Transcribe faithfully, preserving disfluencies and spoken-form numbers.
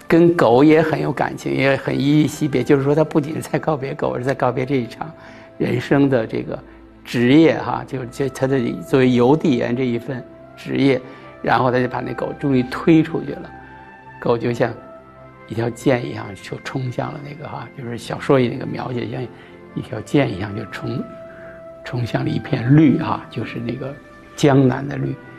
跟狗也很有感情，也很依依惜别。就是说，他不仅是在告别狗，而是在告别这一场人生的这个职业哈，就是他的作为邮递员这一份职业。然后他就把那狗终于推出去了，狗就像一条箭一样就冲向了那个哈，就是小说里那个描写像一条箭一样就冲冲向了一片绿哈，就是那个江南的绿。